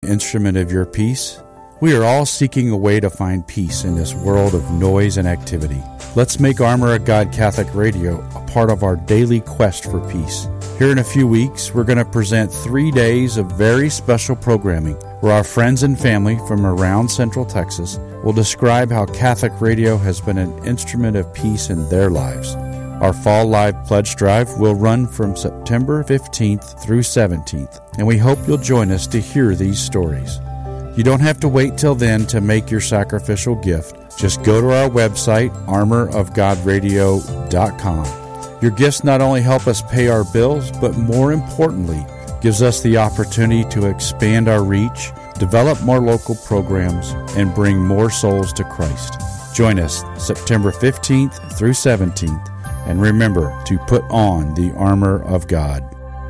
instrument of your peace? We are all seeking a way to find peace in this world of noise and activity. Let's make Armor of God Catholic Radio a part of our daily quest for peace. Here in a few weeks, we're going to present 3 days of very special programming where our friends and family from around Central Texas will describe how Catholic radio has been an instrument of peace in their lives. Our Fall Live Pledge Drive will run from September 15th through 17th, and we hope you'll join us to hear these stories. You don't have to wait till then to make your sacrificial gift. Just go to our website, armorofgodradio.com. Your gifts not only help us pay our bills, but more importantly, gives us the opportunity to expand our reach, develop more local programs, and bring more souls to Christ. Join us September 15th through 17th, and remember to put on the armor of God.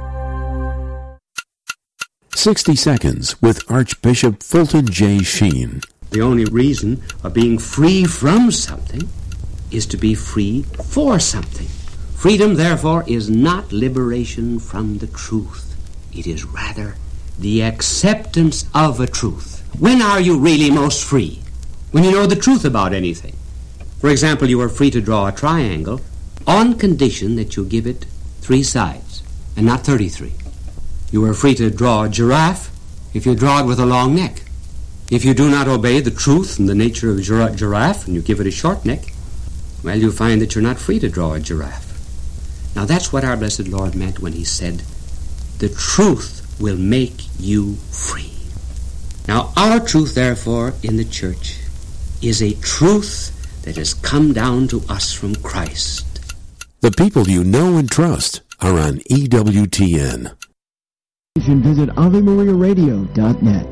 60 Seconds with Archbishop Fulton J. Sheen. The only reason of being free from something is to be free for something. Freedom, therefore, is not liberation from the truth. It is rather the acceptance of a truth. When are you really most free? When you know the truth about anything. For example, you are free to draw a triangle on condition that you give it 3 sides and not 33. You are free to draw a giraffe if you draw it with a long neck. If you do not obey the truth and the nature of a giraffe and you give it a short neck, well, you find that you're not free to draw a giraffe. Now, that's what our blessed Lord meant when he said, the truth will make you free. Now, our truth, therefore, in the church is a truth that has come down to us from Christ. The people you know and trust are on EWTN. You can visit AveMariaRadio.net.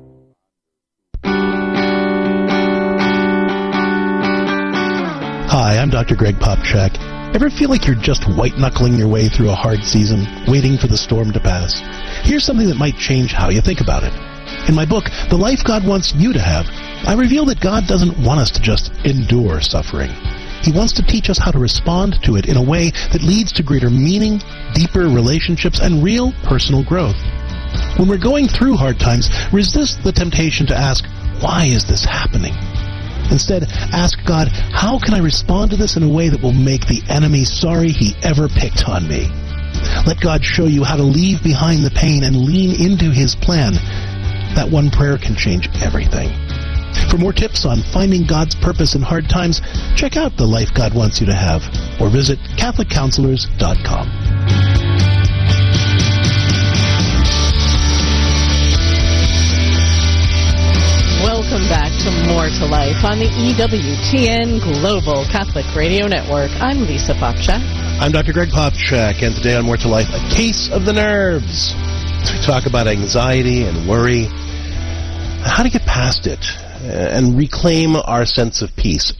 Hi, I'm Dr. Greg Popchak. Ever feel like you're just white-knuckling your way through a hard season, waiting for the storm to pass? Here's something that might change how you think about it. In my book, The Life God Wants You to Have, I reveal that God doesn't want us to just endure suffering. He wants to teach us how to respond to it in a way that leads to greater meaning, deeper relationships, and real personal growth. When we're going through hard times, resist the temptation to ask, why is this happening? Instead, ask God, how can I respond to this in a way that will make the enemy sorry he ever picked on me? Let God show you how to leave behind the pain and lean into his plan. That one prayer can change everything. For more tips on finding God's purpose in hard times, check out The Life God Wants You to Have, or visit CatholicCounselors.com. Welcome back to More to Life on the EWTN Global Catholic Radio Network. I'm Lisa Popchak. I'm Dr. Greg Popchak, and today on More to Life, a case of the nerves. We talk about anxiety and worry, how to get past it, and reclaim our sense of peace.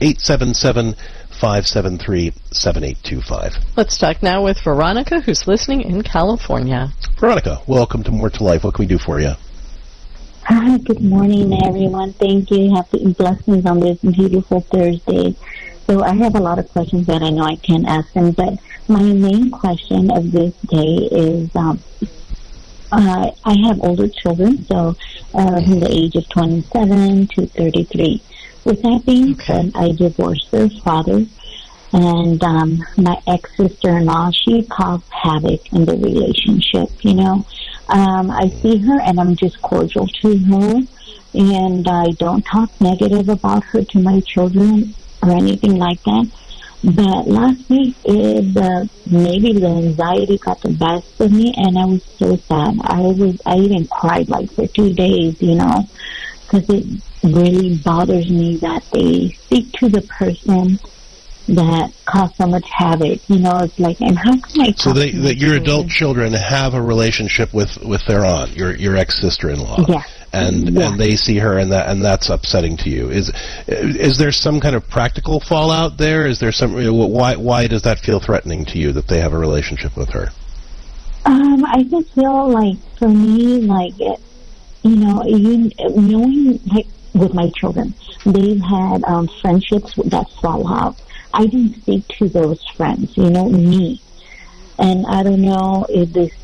877-573-7825. Let's talk now with Veronica, who's listening in California. Veronica, welcome to More to Life. What can we do for you? Hi, good morning, everyone. Thank you. Happy blessings on this beautiful Thursday. So I have a lot of questions that I know I can't ask them, but my main question of this day is, I have older children, so from the age of 27 to 33. With that being said, I divorced their father, and my ex-sister-in-law, she caused havoc in the relationship, you know. I see her, and I'm just cordial to her, and I don't talk negative about her to my children or anything like that. But last week, maybe the anxiety got the best of me, and I was so sad. I even cried like for 2 days, you know, because it really bothers me that they speak to the person that caused so much havoc. You know, it's like, and how can I? So that your adult children have a relationship with their aunt, your ex-sister-in-law. Yeah. And they see her, and that's upsetting to you. Is there some kind of practical fallout there? Is there some why does that feel threatening to you that they have a relationship with her? I just feel like, for me, like, you know, knowing, like, with my children, they've had friendships that fall out. I didn't speak to those friends, you know, me. And I don't know if this is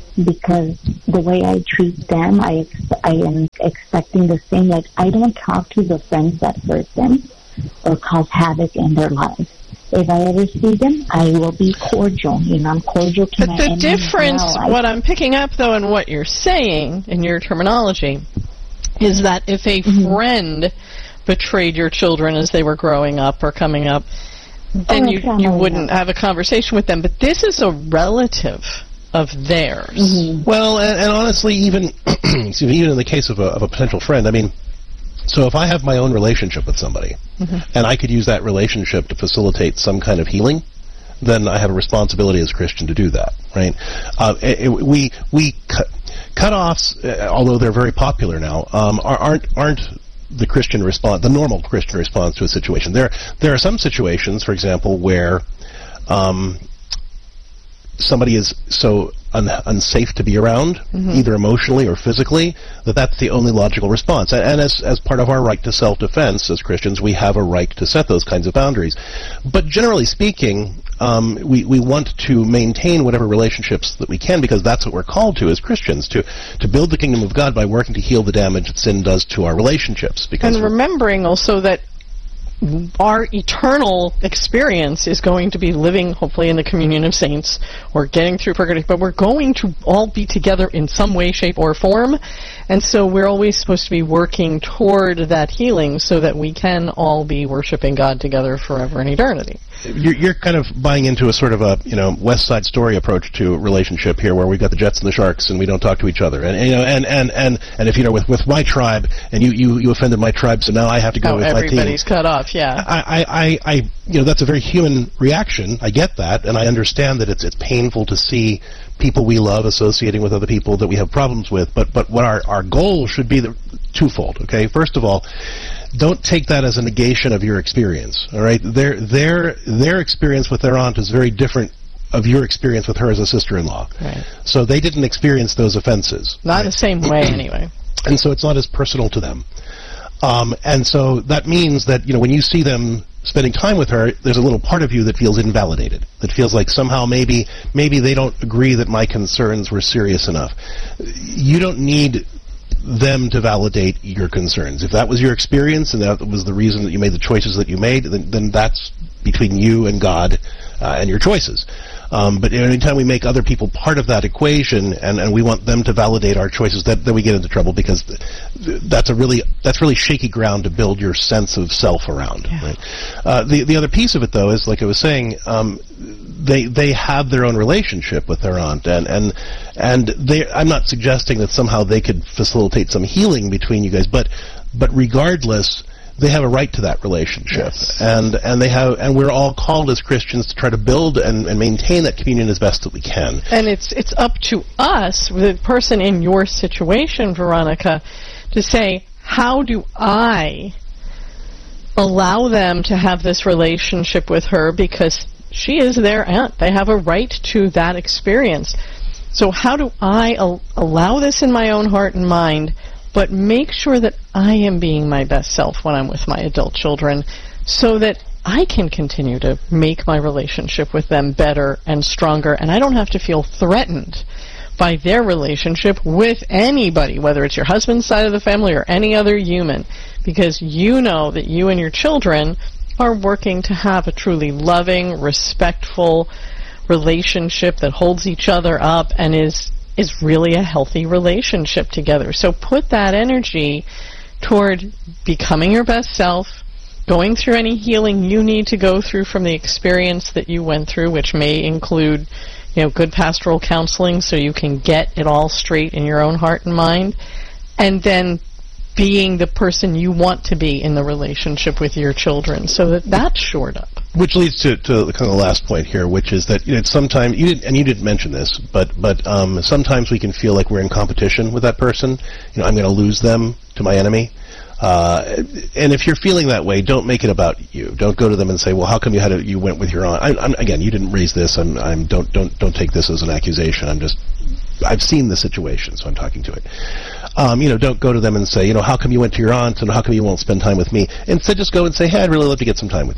because the way I treat them, I am expecting the same. Like, I don't talk to the friends that hurt them or cause havoc in their lives. If I ever see them, I will be cordial. I'm cordial to my enemies. But the difference, what I'm picking up, though, in what you're saying, in your terminology, is that if a friend betrayed your children as they were growing up or coming up, then you wouldn't have a conversation with them. But this is a relative of theirs. Well, and honestly, even even in the case of a potential friend, I mean, so if I have my own relationship with somebody, and I could use that relationship to facilitate some kind of healing, then I have a responsibility as a Christian to do that, right? Cut-offs, although they're very popular now, aren't the Christian response, the normal Christian response to a situation. There are some situations, for example, where somebody is so unsafe to be around, either emotionally or physically, that's the only logical response. And as part of our right to self-defense as Christians, we have a right to set those kinds of boundaries. But generally speaking, we want to maintain whatever relationships that we can, because that's what we're called to as Christians, to build the kingdom of God by working to heal the damage that sin does to our relationships. Because and remembering also that our eternal experience is going to be living, hopefully, in the communion of saints or getting through purgatory, but we're going to all be together in some way, shape, or form, and so we're always supposed to be working toward that healing so that we can all be worshiping God together forever and eternity. You're kind of buying into a sort of a West Side Story approach to relationship here, where we've got the Jets and the Sharks, and we don't talk to each other, and if with my tribe, and you offended my tribe, so now I have to go with my team. Everybody's cut off. Yeah. I that's a very human reaction. I get that, and I understand that it's painful to see people we love associating with other people that we have problems with. But what our goal should be twofold. Okay, first of all, don't take that as a negation of your experience. All right, their experience with their aunt is very different of your experience with her as a sister-in-law. Right. So they didn't experience those offenses. Not the same way, anyway. And so it's not as personal to them. And so that means that, when you see them spending time with her, there's a little part of you that feels invalidated, that feels like somehow maybe they don't agree that my concerns were serious enough. You don't need them to validate your concerns. If that was your experience and that was the reason that you made the choices that you made, then that's between you and God and your choices. But anytime we make other people part of that equation, and we want them to validate our choices, then we get into trouble, because that's really shaky ground to build your sense of self around. Yeah. Right? The other piece of it, though, is, like I was saying, they have their own relationship with their aunt, and I'm not suggesting that somehow they could facilitate some healing between you guys, but regardless, they have a right to that relationship. Yes. And we're all called as Christians to try to build and maintain that communion as best that we can. And it's up to us, the person in your situation, Veronica, to say, how do I allow them to have this relationship with her, because she is their aunt. They have a right to that experience. So how do I allow this in my own heart and mind, but make sure that I am being my best self when I'm with my adult children, so that I can continue to make my relationship with them better and stronger, and I don't have to feel threatened by their relationship with anybody, whether it's your husband's side of the family or any other human, because you know that you and your children are working to have a truly loving, respectful relationship that holds each other up and is really a healthy relationship together. So put that energy toward becoming your best self, going through any healing you need to go through from the experience that you went through, which may include, good pastoral counseling so you can get it all straight in your own heart and mind, and then being the person you want to be in the relationship with your children, so that's shored up. Which leads to the kind of last point here, which is that sometimes you didn't mention this, but sometimes we can feel like we're in competition with that person. I'm going to lose them to my enemy. And if you're feeling that way, don't make it about you. Don't go to them and say, "Well, how come you went with your aunt?" Again, you didn't raise this. Don't take this as an accusation. I've seen the situation, so I'm talking to it. Don't go to them and say, how come you went to your aunt and how come you won't spend time with me? Instead, just go and say, "Hey, I'd really love to get some time with you."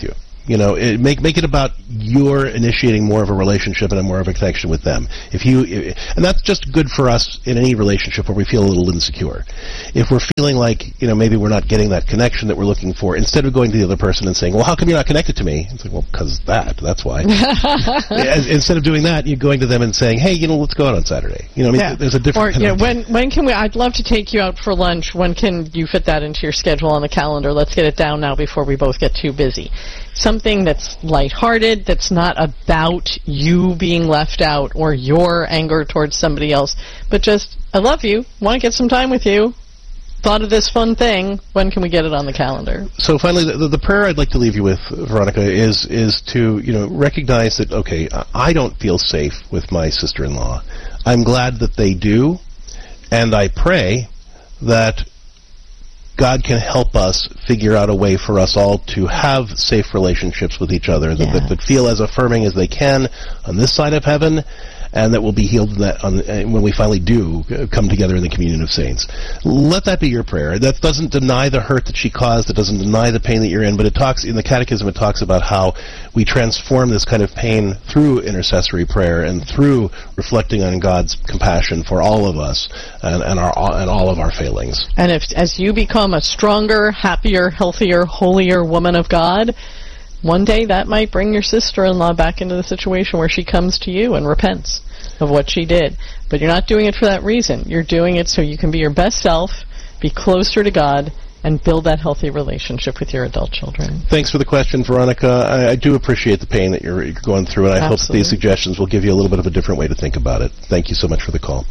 Make it about your initiating more of a relationship and more of a connection with them. And that's just good for us in any relationship where we feel a little insecure. If we're feeling like, maybe we're not getting that connection that we're looking for, instead of going to the other person and saying, well, how come you're not connected to me? It's like, well, because that's why. Instead of doing that, you're going to them and saying, hey, let's go out on Saturday. There's a different when can we, I'd love to take you out for lunch. When can you fit that into your schedule on the calendar? Let's get it down now before we both get too busy. Something that's lighthearted, that's not about you being left out or your anger towards somebody else, but just, I love you, want to get some time with you, thought of this fun thing, when can we get it on the calendar? So finally, the prayer I'd like to leave you with, Veronica, is to, recognize that, okay, I don't feel safe with my sister-in-law. I'm glad that they do, and I pray that God can help us figure out a way for us all to have safe relationships with each other that feel as affirming as they can on this side of heaven, and that will be healed when we finally do come together in the communion of saints. Let that be your prayer. That doesn't deny the hurt that she caused. It doesn't deny the pain that you're in, but it talks, in the Catechism, it talks about how we transform this kind of pain through intercessory prayer and through reflecting on God's compassion for all of us and all of our failings. And as you become a stronger, happier, healthier, holier woman of God, one day that might bring your sister-in-law back into the situation where she comes to you and repents of what she did. But you're not doing it for that reason. You're doing it so you can be your best self, be closer to God, and build that healthy relationship with your adult children. Thanks for the question, Veronica. I do appreciate the pain that you're going through, and I hope that these suggestions will give you a little bit of a different way to think about it. Thank you so much for the call.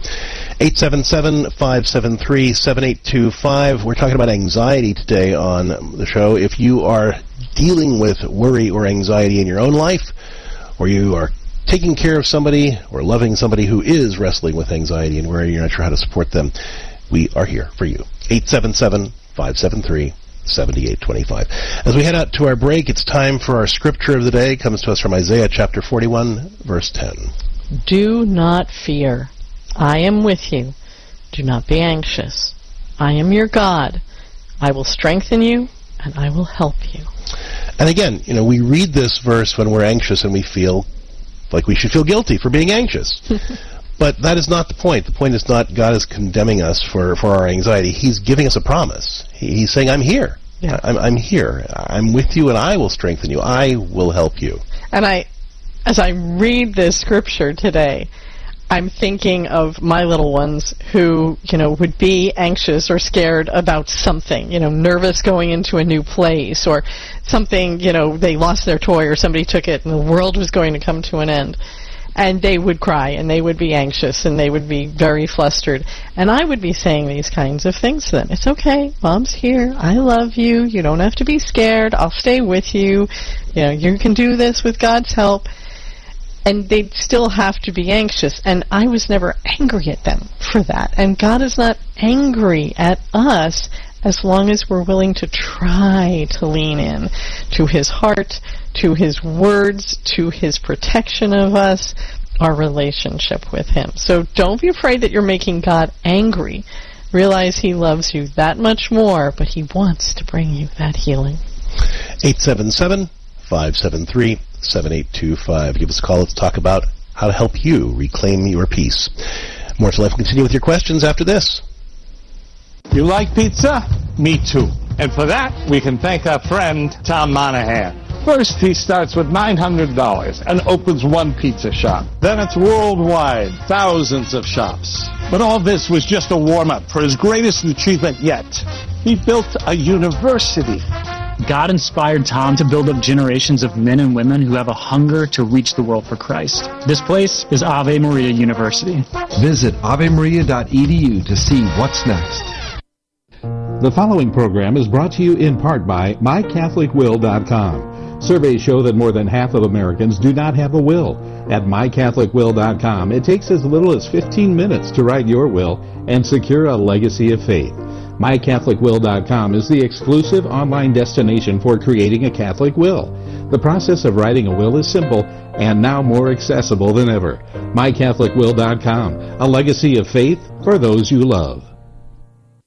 877-573-7825. We're talking about anxiety today on the show. If you are dealing with worry or anxiety in your own life, or you are taking care of somebody or loving somebody who is wrestling with anxiety and worry, you're not sure how to support them, we are here for you. 877-573-7825. As we head out to our break, it's time for our scripture of the day. It comes to us from Isaiah chapter 41, verse 10. Do not fear. I am with you. Do not be anxious. I am your God. I will strengthen you, and I will help you. And again, we read this verse when we're anxious and we feel like we should feel guilty for being anxious. But that is not the point. The point is not God is condemning us for our anxiety. He's giving us a promise. He's saying, I'm here. Yeah. I'm here. I'm with you, and I will strengthen you. I will help you. And as I read this scripture today, I'm thinking of my little ones who, would be anxious or scared about something, nervous going into a new place or something, they lost their toy or somebody took it and the world was going to come to an end. And they would cry and they would be anxious and they would be very flustered. And I would be saying these kinds of things to them. It's okay. Mom's here. I love you. You don't have to be scared. I'll stay with you. You can do this with God's help. And they'd still have to be anxious. And I was never angry at them for that. And God is not angry at us as long as we're willing to try to lean in to His heart, to His words, to His protection of us, our relationship with Him. So don't be afraid that you're making God angry. Realize He loves you that much more, but He wants to bring you that healing. 877-573-7825. Give us a call. Let's talk about how to help you reclaim your peace. More to Life will continue with your questions after this. You like pizza? Me too. And for that, we can thank our friend, Tom Monahan. First, he starts with $900 and opens one pizza shop. Then it's worldwide, thousands of shops. But all this was just a warm-up for his greatest achievement yet. He built a university. God inspired Tom to build up generations of men and women who have a hunger to reach the world for Christ. This place is Ave Maria University. Visit avemaria.edu to see what's next. The following program is brought to you in part by MyCatholicWill.com. Surveys show that more than half of Americans do not have a will. At MyCatholicWill.com, it takes as little as 15 minutes to write your will and secure a legacy of faith. MyCatholicWill.com is the exclusive online destination for creating a Catholic will. The process of writing a will is simple and now more accessible than ever. MyCatholicWill.com, a legacy of faith for those you love.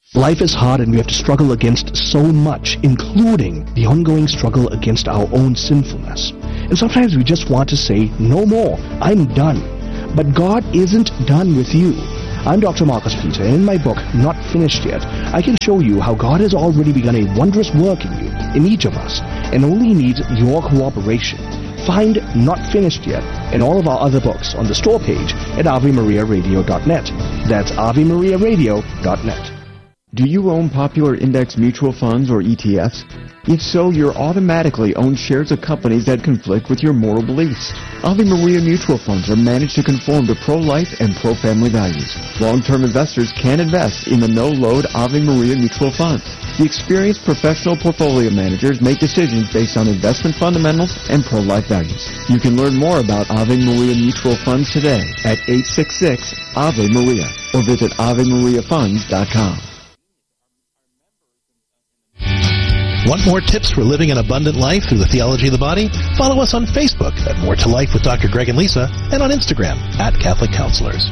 Life is hard and we have to struggle against so much, including the ongoing struggle against our own sinfulness. And sometimes we just want to say, no more, I'm done. But God isn't done with you. I'm Dr. Marcus Peter, and in my book, Not Finished Yet, I can show you how God has already begun a wondrous work in you, in each of us, and only needs your cooperation. Find Not Finished Yet and all of our other books on the store page at AveMariaRadio.net. That's AveMariaRadio.net. Do you own popular index mutual funds or ETFs? If so, you're automatically own shares of companies that conflict with your moral beliefs. Ave Maria mutual funds are managed to conform to pro-life and pro-family values. Long-term investors can invest in the no-load Ave Maria mutual funds. The experienced professional portfolio managers make decisions based on investment fundamentals and pro-life values. You can learn more about Ave Maria mutual funds today at 866-AVE-MARIA or visit AveMariaFunds.com. Want more tips for living an abundant life through the theology of the body? Follow us on Facebook at More to Life with Dr. Greg and Lisa, and on Instagram at Catholic Counselors.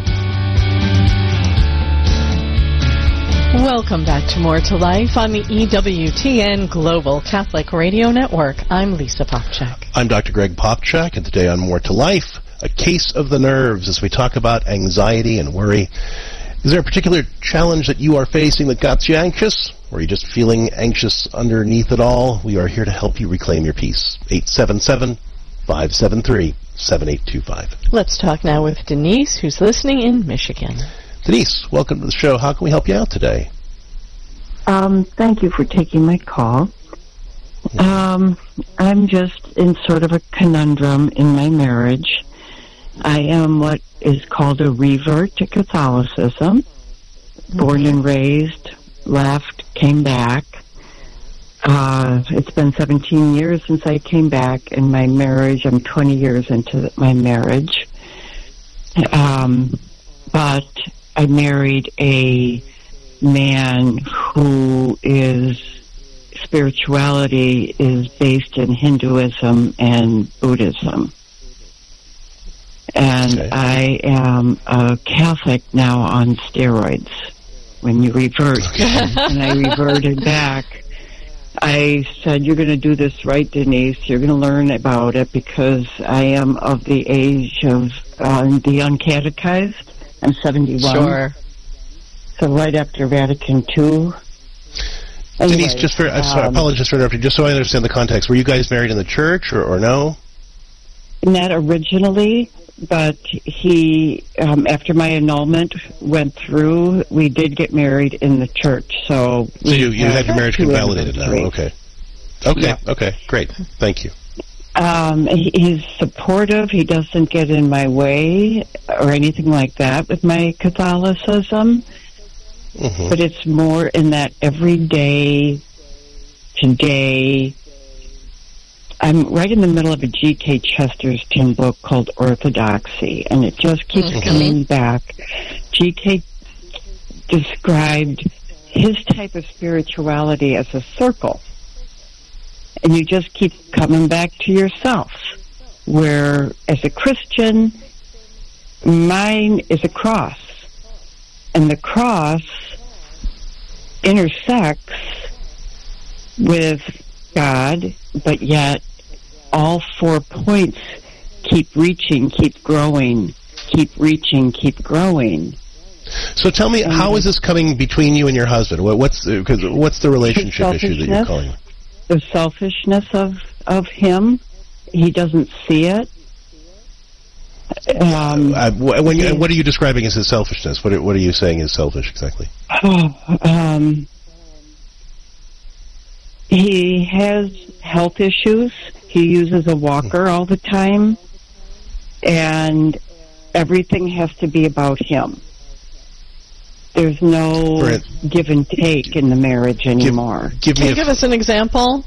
Welcome back to More to Life on the EWTN Global Catholic Radio Network. I'm Lisa Popchak. I'm Dr. Greg Popchak, and today on More to Life, a case of the nerves as we talk about anxiety and worry. Is there a particular challenge that you are facing that got you anxious? Or are you just feeling anxious underneath it all? We are here to help you reclaim your peace. 877-573-7825. Let's talk now with Denise, who's listening in Michigan. Denise, welcome to the show. How can we help you out today? Thank you for taking my call. I'm just in sort of a conundrum in my marriage. I am what is called a revert to Catholicism. Born and raised, left, came back. It's been 17 years since I came back in my marriage. I'm 20 years into my marriage. But I married a man who spirituality is based in Hinduism and Buddhism. And okay. I am a Catholic now on steroids. When you revert, and I reverted back, I said, you're going to do this right, Denise. You're going to learn about it because I am of the age of the uncatechized. I'm 71. Sure. So right after Vatican II. Anyway, Denise, I apologize for interrupting. Just so I understand the context, were you guys married in the church or no? Not originally. But he, after my annulment went through, we did get married in the church. So you had your marriage invalidated now. Okay. Yeah. Okay. Great. Thank you. He's supportive. He doesn't get in my way or anything like that with my Catholicism. Mm-hmm. But it's more in that everyday, today. I'm right in the middle of a G.K. Chesterton book called Orthodoxy, and it just keeps coming back. G.K. described his type of spirituality as a circle, and you just keep coming back to yourself, where as a Christian, mine is a cross, and the cross intersects with God, but yet all 4 points keep reaching, keep growing, keep reaching, keep growing. So tell me, how is this coming between you and your husband? What's the relationship issue that you're calling? The selfishness of him. He doesn't see it. What are you describing as his selfishness? What are you saying is selfish exactly? He has health issues. He uses a walker all the time. And everything has to be about him. There's no give and take in the marriage anymore. Can you give us an example?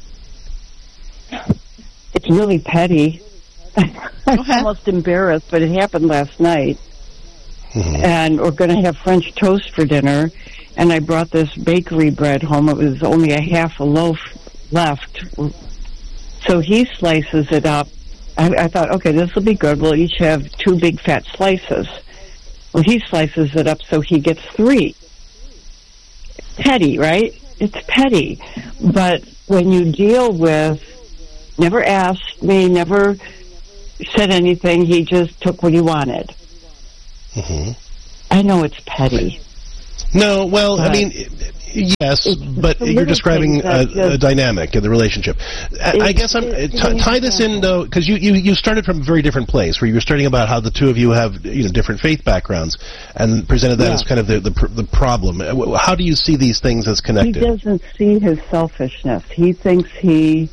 It's really petty. I'm almost embarrassed, but it happened last night. Mm-hmm. And we're going to have French toast for dinner. And I brought this bakery bread home. It was only a half a loaf left. So he slices it up. I thought, okay, this will be good. We'll each have 2 big fat slices. Well, he slices it up so he gets 3. petty, right? It's petty. But when you deal with, never asked me, never said anything, he just took what he wanted. Mm-hmm. I know it's petty. No, well, I mean, yes, but you're describing a dynamic in the relationship. I guess tie this in, though, because you started from a very different place, where you were starting about how the two of you have different faith backgrounds, and presented that as kind of the problem. How do you see these things as connected? He doesn't see his selfishness. He thinks he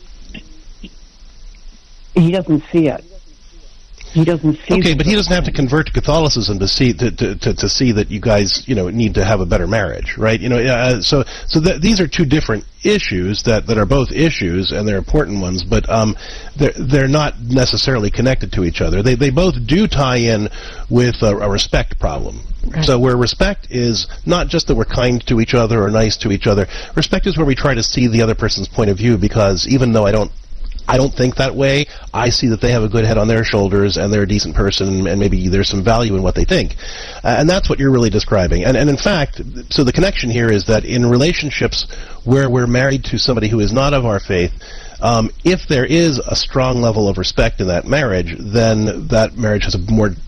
doesn't see it. He doesn't see. Okay, but he doesn't have to convert to Catholicism to see that you guys need to have a better marriage, right? So these are two different issues that are both issues, and they're important ones, but they're not necessarily connected to each other. They both do tie in with a respect problem. Right. So where respect is not just that we're kind to each other or nice to each other, respect is where we try to see the other person's point of view, because even though I don't think that way, I see that they have a good head on their shoulders and they're a decent person, and maybe there's some value in what they think. And that's what you're really describing. And in fact, so the connection here is that in relationships where we're married to somebody who is not of our faith, if there is a strong level of respect in that marriage, then that marriage has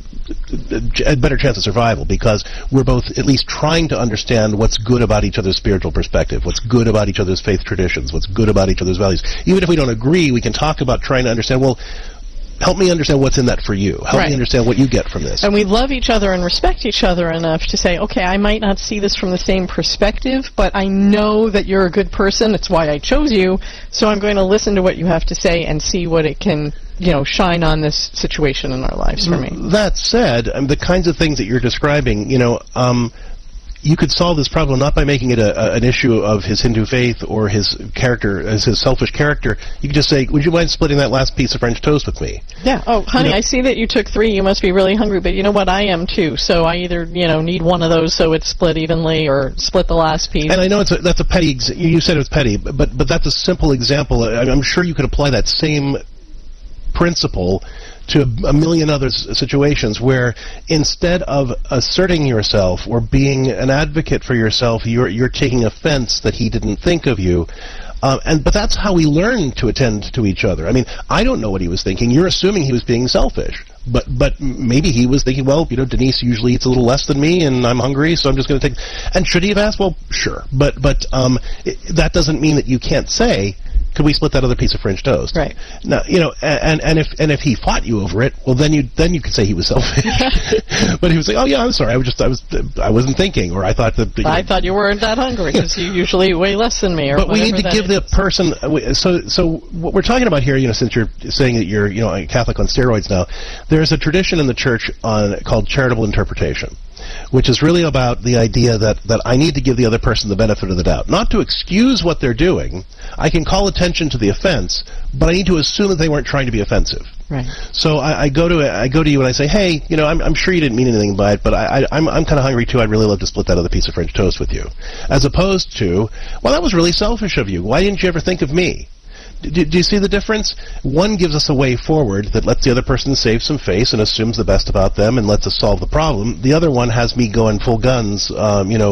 a better chance of survival, because we're both at least trying to understand what's good about each other's spiritual perspective, what's good about each other's faith traditions, what's good about each other's values. Even if we don't agree, we can talk about trying to understand, well, help me understand what's in that for you. Help me understand what you get from this. And we love each other and respect each other enough to say, okay, I might not see this from the same perspective, but I know that you're a good person. It's why I chose you. So I'm going to listen to what you have to say and see what it can, shine on this situation in our lives for me. That said, the kinds of things that you're describing, you could solve this problem not by making it an issue of his Hindu faith or his character, as his selfish character. You could just say, would you mind splitting that last piece of French toast with me? Yeah. Oh, honey, I see that you took 3. You must be really hungry, but you know what? I am too. So I either, need one of those so it's split evenly, or split the last piece. And I know that's a petty, you said it was petty, but that's a simple example. I'm sure you could apply that same principle to a million other situations where instead of asserting yourself or being an advocate for yourself, you're taking offense that he didn't think of you. But that's how we learn to attend to each other. I mean, I don't know what he was thinking. You're assuming he was being selfish. But maybe he was thinking, well, Denise usually eats a little less than me, and I'm hungry, so I'm just going to take... And should he have asked? Well, sure. But that doesn't mean that you can't say, could we split that other piece of French toast? Right. Now, and if he fought you over it, well, then you could say he was selfish. But he was like, oh yeah, I'm sorry, I wasn't thinking, or I thought that. I thought you weren't that hungry because you usually weigh less than me. Or but we need to give the person. So what we're talking about here, since you're saying that you're a Catholic on steroids now, there's a tradition in the church called charitable interpretation, which is really about the idea that I need to give the other person the benefit of the doubt. Not to excuse what they're doing. I can call attention to the offense, but I need to assume that they weren't trying to be offensive. Right. So I go to you and I say, hey, I'm sure you didn't mean anything by it, but I'm kind of hungry too. I'd really love to split that other piece of French toast with you. As opposed to, well, that was really selfish of you. Why didn't you ever think of me? Do you see the difference? One gives us a way forward that lets the other person save some face and assumes the best about them and lets us solve the problem. The other one has me going full guns, as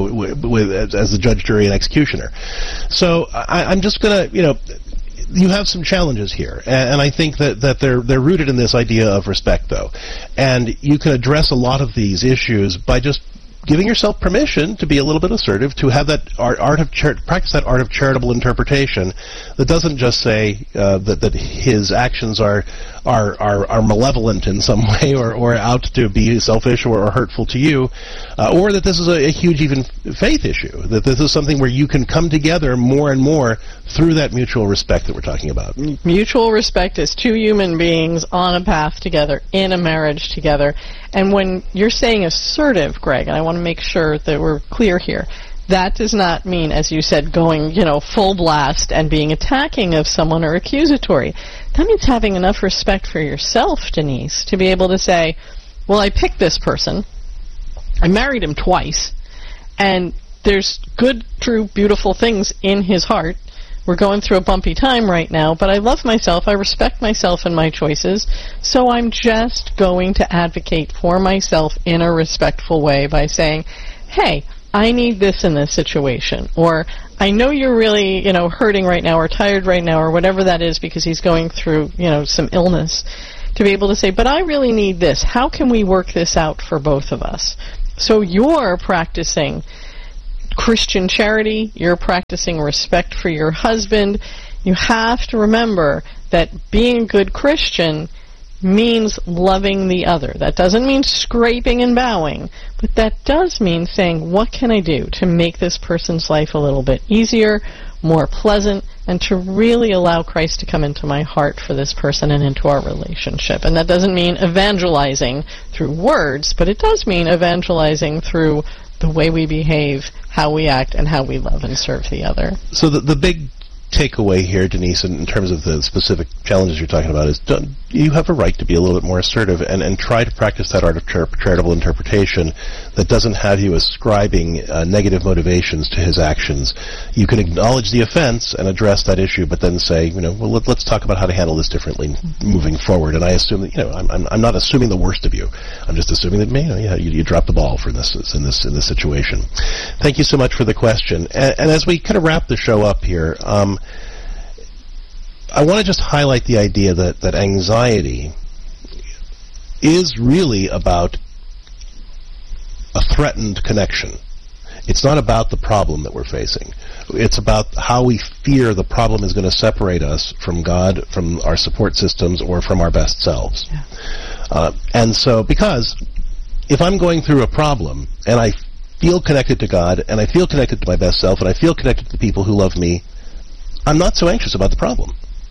the judge, jury, and executioner. So I'm just going to, you have some challenges here, and I think that they're rooted in this idea of respect, though. And you can address a lot of these issues by just giving yourself permission to be a little bit assertive, to have that practice that art of charitable interpretation that doesn't just say that his actions are malevolent in some way or out to be selfish or hurtful to you, or that this is a huge even faith issue, that this is something where you can come together more and more through that mutual respect that we're talking about. Mutual respect is two human beings on a path together, in a marriage together. And when you're saying assertive, Greg, and I want to make sure that we're clear here, that does not mean, as you said, going, full blast and being attacking of someone or accusatory. That means having enough respect for yourself, Denise, to be able to say, well, I picked this person, I married him twice, and there's good, true, beautiful things in his heart. We're going through a bumpy time right now, but I love myself, I respect myself and my choices, so I'm just going to advocate for myself in a respectful way by saying, hey, I need this in this situation, or I know you're really, hurting right now or tired right now or whatever that is because he's going through, some illness, to be able to say, but I really need this. How can we work this out for both of us? So you're practicing Christian charity, you're practicing respect for your husband. You have to remember that being a good Christian means loving the other. That doesn't mean scraping and bowing, but that does mean saying, what can I do to make this person's life a little bit easier, more pleasant, and to really allow Christ to come into my heart for this person and into our relationship. And that doesn't mean evangelizing through words, but it does mean evangelizing through the way we behave, how we act, and how we love and serve the other. So the big takeaway here, Denise, in terms of the specific challenges you're talking about, is you have a right to be a little bit more assertive and try to practice that art of charitable interpretation that doesn't have you ascribing negative motivations to his actions. You can acknowledge the offense and address that issue, but then say, well, let's talk about how to handle this differently moving forward. And I assume that, I'm not assuming the worst of you. I'm just assuming that, you dropped the ball in this situation. Thank you so much for the question. And as we kind of wrap the show up here, I want to just highlight the idea that anxiety is really about a threatened connection. It's not about the problem that we're facing. It's about how we fear the problem is going to separate us from God, from our support systems, or from our best selves. Yeah. And so, because if I'm going through a problem and I feel connected to God, and I feel connected to my best self, and I feel connected to the people who love me, I'm not so anxious about the problem.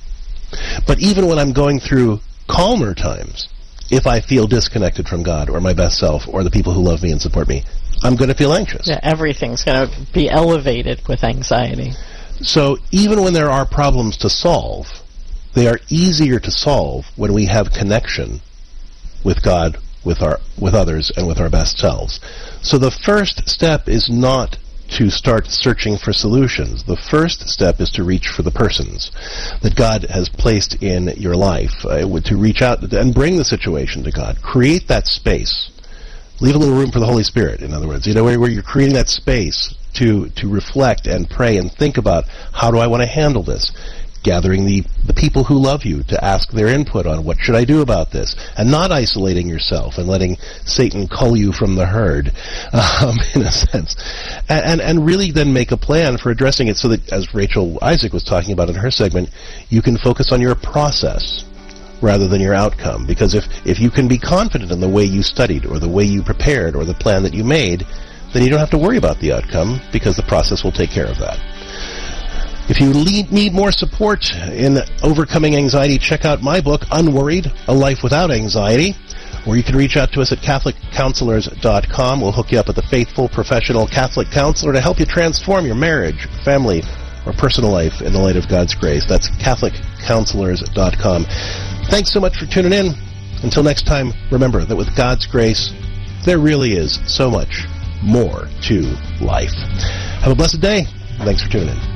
But even when I'm going through calmer times, if I feel disconnected from God or my best self or the people who love me and support me, I'm going to feel anxious. Yeah, everything's going to be elevated with anxiety. So even when there are problems to solve, they are easier to solve when we have connection with God, with others, and with our best selves. So the first step is not to start searching for solutions. The first step is to reach for the persons that God has placed in your life, to reach out and bring the situation to God. Create that space. Leave a little room for the Holy Spirit, in other words. Where you're creating that space to reflect and pray and think about, how do I want to handle this? Gathering the people who love you to ask their input on what should I do about this, and not isolating yourself and letting Satan cull you from the herd, in a sense, and really then make a plan for addressing it so that, as Rachel Isaac was talking about in her segment, you can focus on your process rather than your outcome. Because if you can be confident in the way you studied or the way you prepared or the plan that you made, then you don't have to worry about the outcome, because the process will take care of that. If you need more support in overcoming anxiety, check out my book, Unworried, A Life Without Anxiety, or you can reach out to us at CatholicCounselors.com. We'll hook you up with a faithful, professional Catholic counselor to help you transform your marriage, family, or personal life in the light of God's grace. That's CatholicCounselors.com. Thanks so much for tuning in. Until next time, remember that with God's grace, there really is so much more to life. Have a blessed day. Thanks for tuning in.